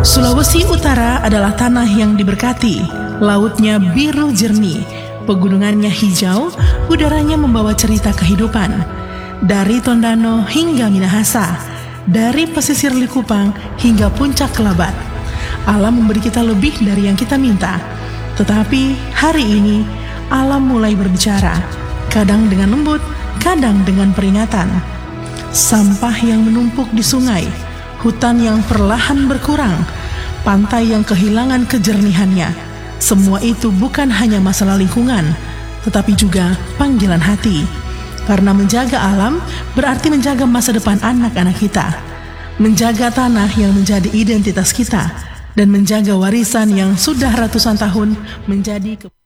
Sulawesi Utara adalah tanah yang diberkati. Lautnya biru jernih, pegunungannya hijau, udaranya membawa cerita kehidupan. Dari Tondano hingga Minahasa, dari pesisir Likupang hingga puncak Kelabat, alam memberi kita lebih dari yang kita minta. Tetapi hari ini, alam mulai berbicara, kadang dengan lembut, kadang dengan peringatan. Sampah yang menumpuk di sungai, hutan yang perlahan berkurang, pantai yang kehilangan kejernihannya. Semua itu bukan hanya masalah lingkungan, tetapi juga panggilan hati. Karena menjaga alam berarti menjaga masa depan anak-anak kita, menjaga tanah yang menjadi identitas kita, dan menjaga warisan yang sudah ratusan tahun menjadi